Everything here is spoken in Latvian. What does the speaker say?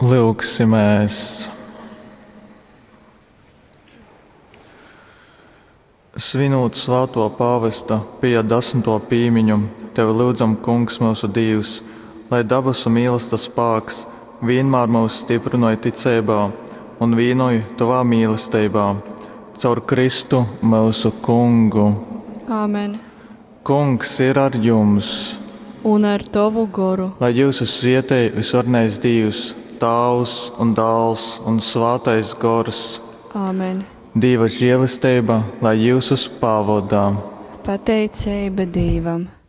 Lūksimies. Svinot svēto pāvesta Pija 10. pīmiņu, Tevi lūdzam, Kungs, mūsu Dievs, lai dabas un mīlestības spēks vienmēr mūs stiprināja ticībā un vienoja Tavā mīlestībā, caur Kristu mūsu Kungu. Āmen. Kungs ir ar jums, Un ar Tavu goru, lai jūsu svētī visvarnais Dievs, Tēvs un Dēls un Svētais Gors, Āmen. Dieva žēlastība, lai jūs pavadā. Pateicība Dievam.